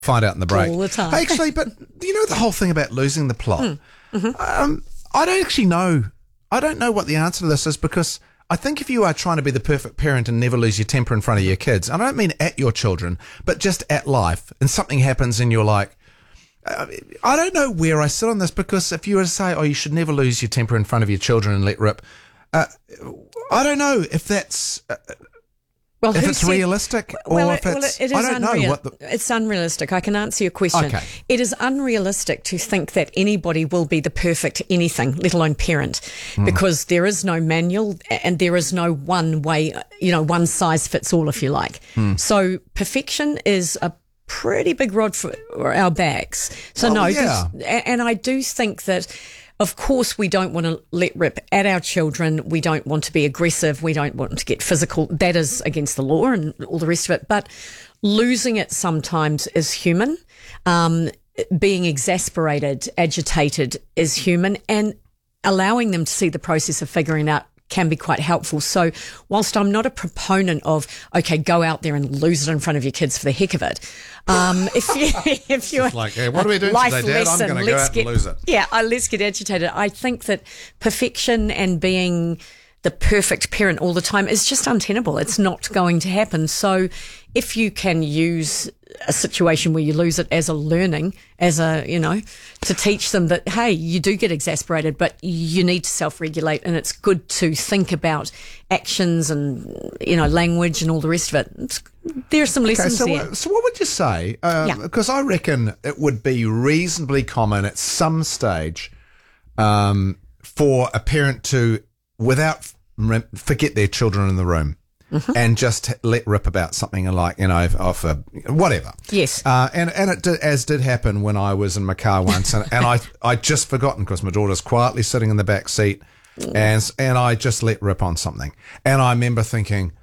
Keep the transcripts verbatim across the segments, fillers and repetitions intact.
find out in the break. All the time. Actually, but you know the whole thing about losing the plot? Mm. Mm-hmm. Um, I don't actually know. I don't know what the answer to this is, because I think if you are trying to be the perfect parent and never lose your temper in front of your kids, and I don't mean at your children, but just at life, and something happens and you're like, uh, I don't know where I sit on this, because if you were to say, oh, you should never lose your temper in front of your children and let rip, uh, I don't know if that's... Uh, Well, if who it's said, realistic, well, or if well, it's, it is I don't unreal, know what the... It's unrealistic. I can answer your question. Okay. It is unrealistic to think that anybody will be the perfect anything, let alone parent, mm. because there is no manual and there is no one way, you know, one size fits all, if you like. Mm. So perfection is a pretty big rod for our backs. So oh, no, yeah. and I do think that, of course, we don't want to let rip at our children. We don't want to be aggressive. We don't want to get physical. That is against the law and all the rest of it. But losing it sometimes is human. Um, being exasperated, agitated is human. And allowing them to see the process of figuring out can be quite helpful. So whilst I'm not a proponent of, okay, go out there and lose it in front of your kids for the heck of it. Um, if you, if you're like, hey, what are we doing today, Dad? I'm going to go out get, and lose it. Yeah, uh, let's get agitated. I think that perfection and being the perfect parent all the time is just untenable. It's not going to happen. So if you can use a situation where you lose it as a learning, as a, you know, to teach them that, hey, you do get exasperated, but you need to self-regulate, and it's good to think about actions and, you know, language and all the rest of it. It's, there are some okay, lessons so there. What, so what would you say? Because um, yeah. I reckon it would be reasonably common at some stage um, for a parent to, without forget their children in the room, mm-hmm. and just let rip about something like, you know, off a whatever. Yes. Uh, and and it did, as did happen when I was in Macau once, and, and I I just forgotten because my daughter's quietly sitting in the back seat, mm. and and I just let rip on something, and I remember thinking,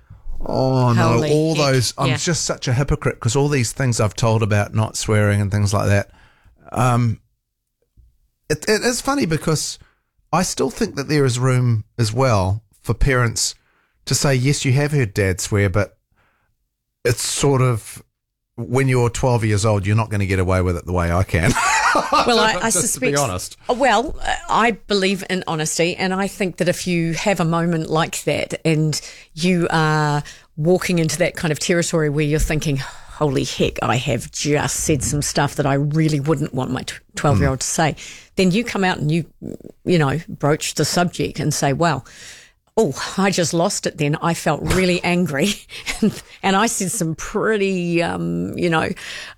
oh no, Holy all heck. those, I'm yeah. just such a hypocrite, because all these things I've told about not swearing and things like that. Um, it, it is funny because I still think that there is room as well for parents to say, yes, you have heard Dad swear, but it's sort of, when you're twelve years old, you're not going to get away with it the way I can. Well, I, I Just suspect. To be honest. Well, I believe in honesty, and I think that if you have a moment like that and you are walking into that kind of territory where you're thinking, holy heck, I have just said some stuff that I really wouldn't want my twelve-year-old mm. to say, then you come out and you, you know, broach the subject and say, well, oh, I just lost it then. I felt really angry and, and I said some pretty, um, you know,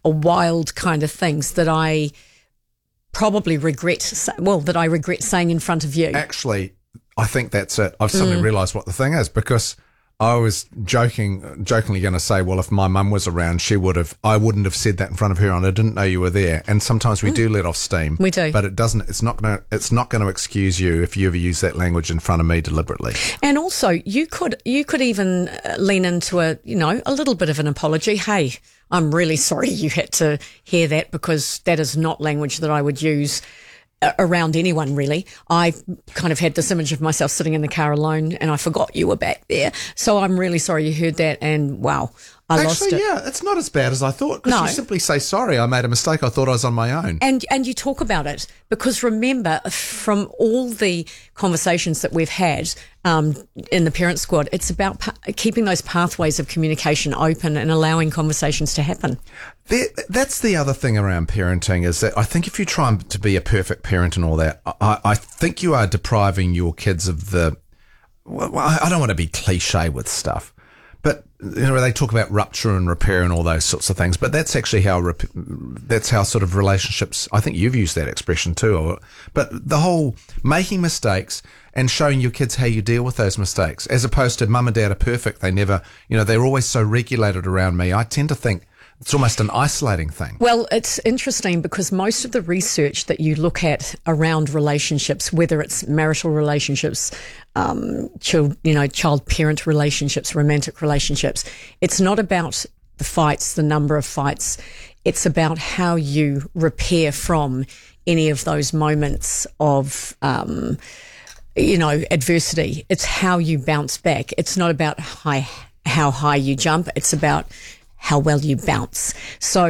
wild kind of things that I probably regret, well, that I regret saying in front of you. Actually, I think that's it. I've suddenly Mm. realised what the thing is, because I was joking, jokingly going to say, well, if my mum was around, she would have, I wouldn't have said that in front of her, and I didn't know you were there. And sometimes we mm. do let off steam. We do. But it doesn't, it's not going to, it's not going to excuse you if you ever use that language in front of me deliberately. And also, you could, you could even lean into a, you know, a little bit of an apology. Hey, I'm really sorry you had to hear that, because that is not language that I would use around anyone, really. I kind of had this image of myself sitting in the car alone, and I forgot you were back there. So I'm really sorry you heard that, and wow, I Actually, lost it. yeah, it's not as bad as I thought, because No. you simply say, sorry, I made a mistake. I thought I was on my own. And and you talk about it, because remember, from all the conversations that we've had um, in the Parent Squad, it's about pa- keeping those pathways of communication open and allowing conversations to happen. There, that's the other thing around parenting, is that I think if you try to be a perfect parent and all that, I, I think you are depriving your kids of the, well, I don't want to be cliche with stuff, but you know, they talk about rupture and repair and all those sorts of things, but that's actually how, rep- that's how sort of relationships, I think you've used that expression too, or, but the whole making mistakes and showing your kids how you deal with those mistakes, as opposed to mum and dad are perfect. They never, you know, they're always so regulated around me. I tend to think it's almost an isolating thing. Well, it's interesting, because most of the research that you look at around relationships, whether it's marital relationships, um, child, you know, child-parent relationships, romantic relationships, it's not about the fights, the number of fights. It's about how you repair from any of those moments of, um, you know, adversity. It's how you bounce back. It's not about high, how high you jump. It's about how well you bounce. So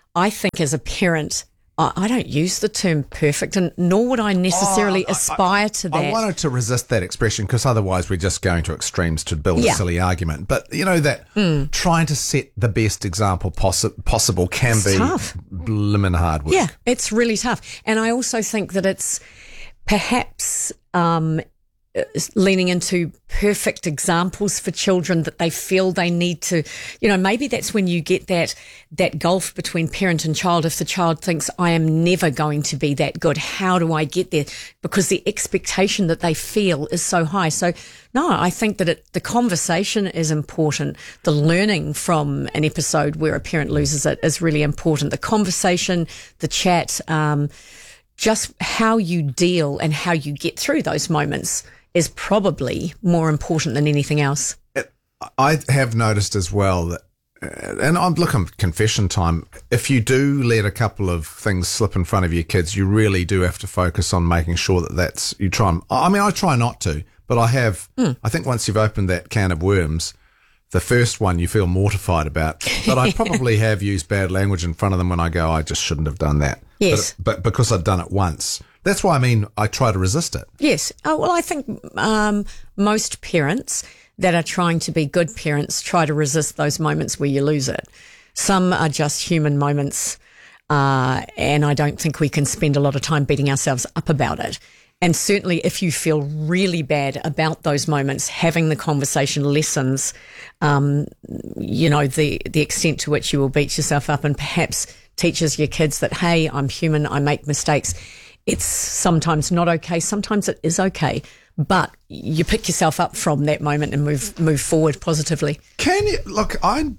I think as a parent, I, I don't use the term perfect, and nor would I necessarily Oh, I- aspire to that. I wanted to resist that expression because otherwise we're just going to extremes to build Yeah. a silly argument. But you know that Mm. trying to set the best example possi- possible can It's be tough. blimmin' hard work. Yeah, it's really tough. And I also think that it's perhaps um, leaning into perfect examples for children that they feel they need to, you know, maybe that's when you get that that gulf between parent and child. If the child thinks, I am never going to be that good, how do I get there? Because the expectation that they feel is so high. So no, I think that it, the conversation is important. The learning from an episode where a parent loses it is really important. The conversation, the chat, um, just how you deal and how you get through those moments is probably more important than anything else. I have noticed as well that, uh, and I'm look, I'm confession time. If you do let a couple of things slip in front of your kids, you really do have to focus on making sure that that's you try. And, I mean, I try not to, but I have. Mm. I think once you've opened that can of worms, the first one you feel mortified about. But I probably have used bad language in front of them when I go, I just shouldn't have done that. Yes, but, but because I've done it once. That's why I mean I try to resist it. Yes. Oh, well, I think um, most parents that are trying to be good parents try to resist those moments where you lose it. Some are just human moments, uh, and I don't think we can spend a lot of time beating ourselves up about it. And certainly if you feel really bad about those moments, having the conversation lessens, um, you know, the, the extent to which you will beat yourself up, and perhaps teaches your kids that, hey, I'm human, I make mistakes. It's sometimes not okay. Sometimes it is okay, but you pick yourself up from that moment and move move forward positively. Can you look? I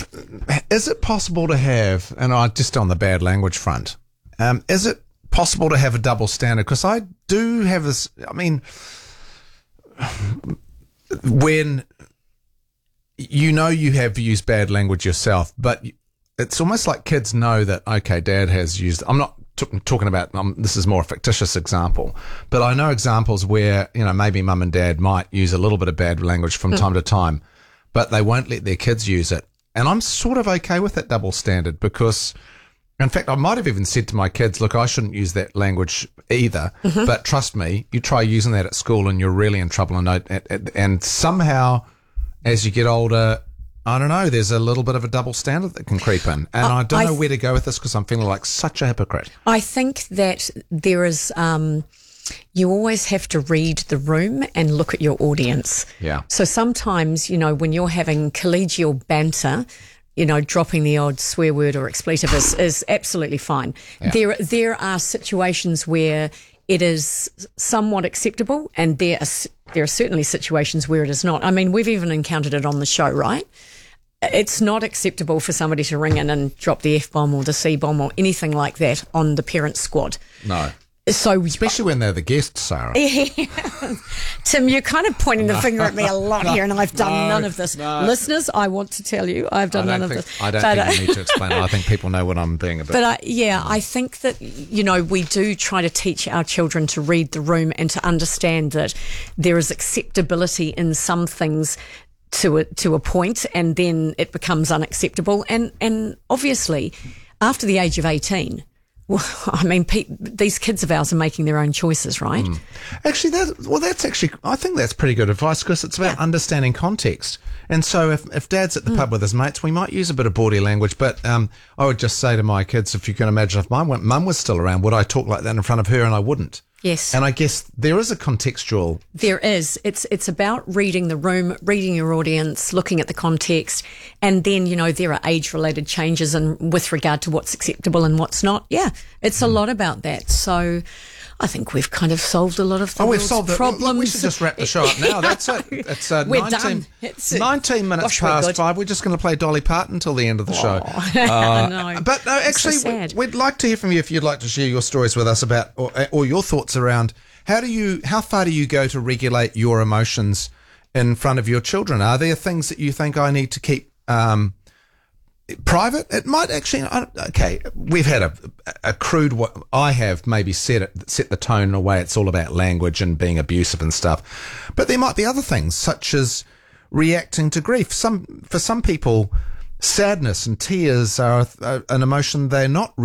is it possible to have, and I just on the bad language front, um, is it possible to have a double standard? Because I do have this. I mean, when you know you have used bad language yourself, but it's almost like kids know that okay, Dad has used. I'm not. Talking about um, this is more a fictitious example, but I know examples where you know maybe mum and dad might use a little bit of bad language from mm. time to time, but they won't let their kids use it. And I'm sort of okay with that double standard because, in fact, I might have even said to my kids, "Look, I shouldn't use that language either." Mm-hmm. But trust me, you try using that at school, and you're really in trouble. And and, and somehow, as you get older, I don't know, there's a little bit of a double standard that can creep in. And uh, I don't I know where to go with this because I'm feeling like such a hypocrite. I think that there is, um, you always have to read the room and look at your audience. Yeah. So sometimes, you know, when you're having collegial banter, you know, dropping the odd swear word or expletive is, is absolutely fine. Yeah. There, there are situations where it is somewhat acceptable, and there are, there are certainly situations where it is not. I mean, we've even encountered it on the show, right? It's not acceptable for somebody to ring in and drop the F-bomb or the C-bomb or anything like that on the parent squad. No. So, especially when they're the guests, Sarah. Tim, you're kind of pointing the finger at me a lot no, here, and I've done no, none of this. No. Listeners, I want to tell you, I've done none think, of this. I don't but, think uh, you need to explain it. I think people know what I'm being about. But I, yeah, I think that, you know, we do try to teach our children to read the room and to understand that there is acceptability in some things to a, to a point, and then it becomes unacceptable. And, and obviously, after the age of eighteen, well, I mean, pe- these kids of ours are making their own choices, right? Mm. Actually, that well, that's actually, I think that's pretty good advice because it's about yeah. understanding context. And so if, if Dad's at the mm. pub with his mates, we might use a bit of bawdy language, but um, I would just say to my kids, if you can imagine if my mum was still around, would I talk like that in front of her? And I wouldn't. Yes. And I guess there is a contextual... There is. It's it's about reading the room, reading your audience, looking at the context, and then, you know, there are age-related changes and with regard to what's acceptable and what's not. Yeah, it's a lot about that. So I think we've kind of solved a lot of the oh, we've solved problems. It. We should just wrap the show up now. That's it. It's uh, We're nineteen, done. It's nineteen minutes gosh, past we're five. We're just going to play Dolly Parton until the end of the oh, show. Uh, no, but no, actually, so we'd like to hear from you if you'd like to share your stories with us about or, or your thoughts around how do you, how far do you go to regulate your emotions in front of your children? Are there things that you think I need to keep um, private? It might actually. Okay, we've had a, a crude. I have maybe set it, set the tone in a way. It's all about language and being abusive and stuff. But there might be other things such as reacting to grief. Some for some people, sadness and tears are, are an emotion they're not